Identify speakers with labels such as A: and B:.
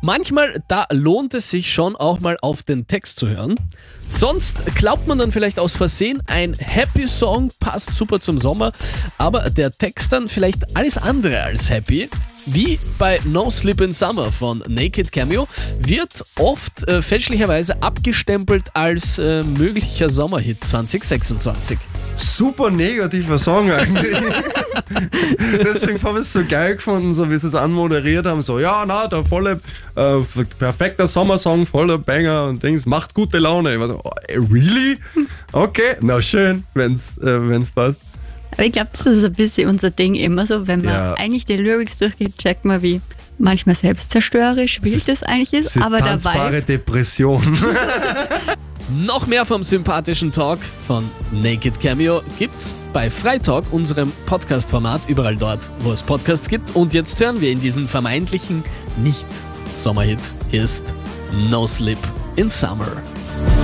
A: Manchmal, da lohnt es sich schon auch mal auf den Text zu hören. Sonst glaubt man dann vielleicht aus Versehen, ein Happy Song passt super zum Sommer, aber der Text dann vielleicht alles andere als happy. Wie bei No Sleep in Summer von Naked Cameo wird oft fälschlicherweise abgestempelt als möglicher Sommerhit 2026.
B: Super negativer Song eigentlich. Deswegen habe ich es so geil gefunden, so wie sie es anmoderiert haben. So, ja, na, der volle, perfekter Sommersong, voller Banger und Dings, macht gute Laune. Ich war so, really? Okay, na schön, wenn's passt.
C: Aber ich glaube, das ist ein bisschen unser Ding immer so, wenn man eigentlich die Lyrics durchgeht, checkt man, wie manchmal selbstzerstörerisch wild das eigentlich ist. Aber
B: tanzbare Depression.
A: Noch mehr vom sympathischen Talk von Naked Cameo gibt's bei Freitalk, unserem Podcast-Format, überall dort, wo es Podcasts gibt. Und jetzt hören wir in diesen vermeintlichen Nicht-Sommerhit. Hier ist No Sleep in Summer.